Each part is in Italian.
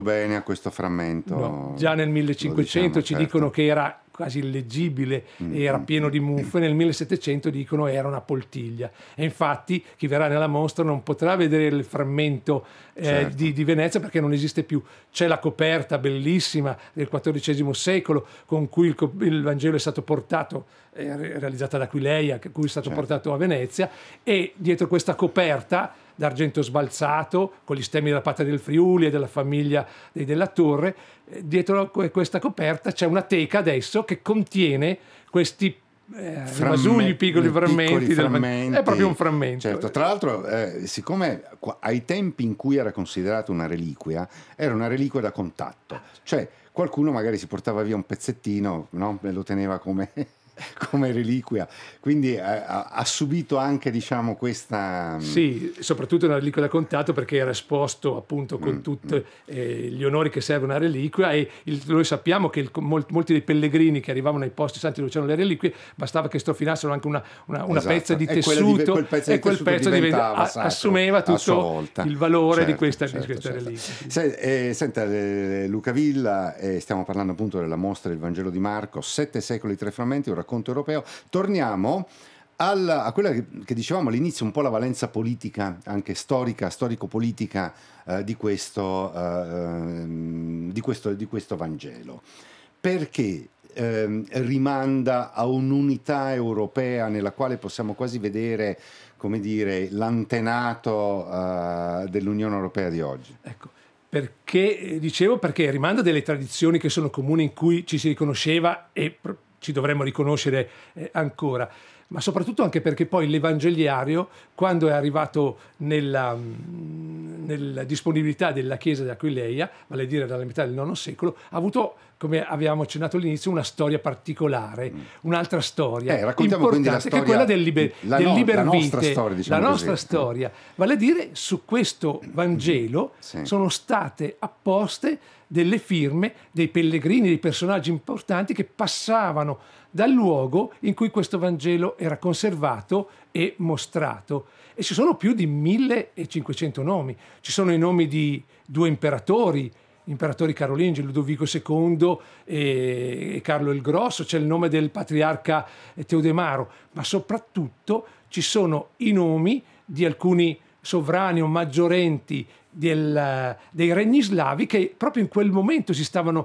bene a questo frammento. No, già nel 1500 ci dicono che era quasi illeggibile, era pieno di muffe, nel 1700 dicono era una poltiglia, e infatti chi verrà nella mostra non potrà vedere il frammento di Venezia, perché non esiste più. C'è la coperta bellissima del XIV secolo con cui il Vangelo è stato portato, realizzata da Aquileia, cui è stato portato a Venezia, e dietro questa coperta d'argento sbalzato con gli stemmi della Patria del Friuli e della famiglia dei Della Torre, dietro questa coperta c'è una teca adesso che contiene questi rimasugli, piccoli frammenti. È proprio un frammento. Certo, tra l'altro siccome ai tempi in cui era considerata una reliquia, era una reliquia da contatto, cioè qualcuno magari si portava via un pezzettino, no? E lo teneva come reliquia, quindi ha subito anche, diciamo, questa... Sì, soprattutto una reliquia da contatto, perché era esposto appunto con tutti gli onori che serve una reliquia, e noi sappiamo che molti dei pellegrini che arrivavano ai posti santi dove c'erano le reliquie, bastava che strofinassero anche una esatto, pezza di tessuto, e quel pezzo assumeva tutto il valore di questa reliquia. Senta, Luca Villa, stiamo parlando appunto della mostra del Vangelo di Marco, 7 secoli, 3 frammenti, un racconto europeo. Torniamo a quella che dicevamo all'inizio, un po' la valenza politica, anche storico-politica di questo Vangelo, perché rimanda a un'unità europea nella quale possiamo quasi vedere, come dire, l'antenato dell'Unione Europea di oggi. Ecco, perché rimanda delle tradizioni che sono comuni, in cui ci si riconosceva e ci dovremmo riconoscere ancora, ma soprattutto anche perché poi l'Evangeliario, quando è arrivato nella disponibilità della Chiesa di Aquileia, vale a dire dalla metà del IX secolo, ha avuto, come avevamo accennato all'inizio, una storia particolare, un'altra storia raccontiamo quindi la storia, che è quella del Liber la nostra Vitae, storia, diciamo la nostra così. storia. Vale a dire, su questo Vangelo sono state apposte delle firme dei pellegrini, dei personaggi importanti che passavano dal luogo in cui questo Vangelo era conservato e mostrato. E ci sono più di 1500 nomi. Ci sono i nomi di 2 imperatori carolingi, Ludovico II e Carlo il Grosso, c'è il nome del patriarca Teodemaro, ma soprattutto ci sono i nomi di alcuni sovrani o maggiorenti dei regni slavi che proprio in quel momento si stavano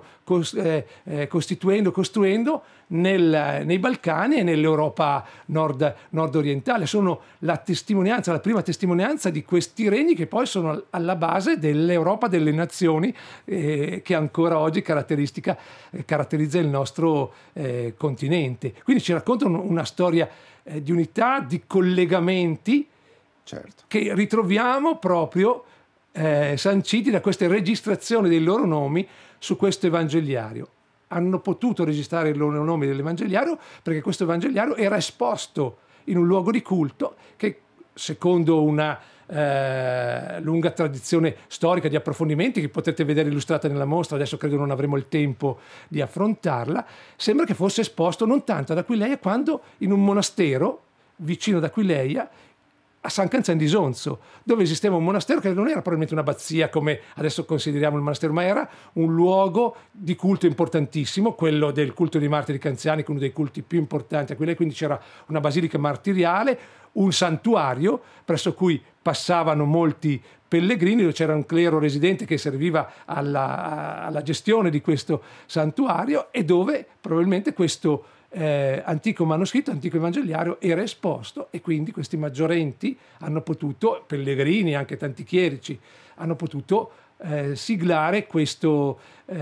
costruendo nei Balcani e nell'Europa nord-orientale. Sono la prima testimonianza di questi regni che poi sono alla base dell'Europa delle nazioni, che ancora oggi caratterizza il nostro continente. Quindi ci raccontano una storia di unità, di collegamenti, che ritroviamo proprio sanciti da queste registrazioni dei loro nomi su questo Evangeliario. Hanno potuto registrare i loro nomi dell'Evangeliario perché questo Evangeliario era esposto in un luogo di culto che, secondo una lunga tradizione storica di approfondimenti che potete vedere illustrata nella mostra, adesso credo non avremo il tempo di affrontarla, sembra che fosse esposto non tanto ad Aquileia quanto in un monastero vicino ad Aquileia, a San Canzan di Sonzo, dove esisteva un monastero che non era probabilmente un'abbazia come adesso consideriamo il monastero, ma era un luogo di culto importantissimo, quello del culto dei martiri canziani, che è uno dei culti più importanti a Aquileia. Quindi c'era una basilica martiriale, un santuario presso cui passavano molti pellegrini, dove c'era un clero residente che serviva alla gestione di questo santuario, e dove probabilmente questo antico manoscritto, antico evangeliario, era esposto, e quindi questi maggiorenti hanno potuto, pellegrini, anche tanti chierici, hanno potuto siglare questo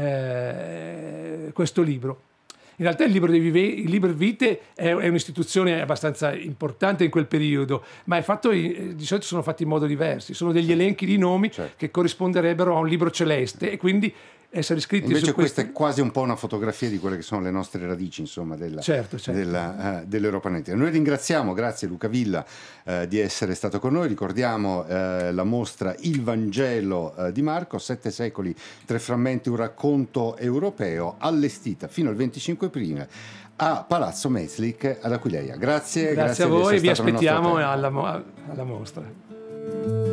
libro. In realtà il Liber Vitae è un'istituzione abbastanza importante in quel periodo, ma di solito sono fatti in modo diverso. Sono degli elenchi di nomi che corrisponderebbero a un libro celeste, e quindi essere iscritti invece su questa è quasi un po' una fotografia di quelle che sono le nostre radici, insomma, dell'Europa Negra. Noi ringraziamo, grazie Luca Villa, di essere stato con noi. Ricordiamo la mostra Il Vangelo di Marco, 7 secoli, 3 frammenti, un racconto europeo, allestita fino al 25 aprile a Palazzo Metzlich ad Aquileia. Grazie a voi, vi aspettiamo alla mostra.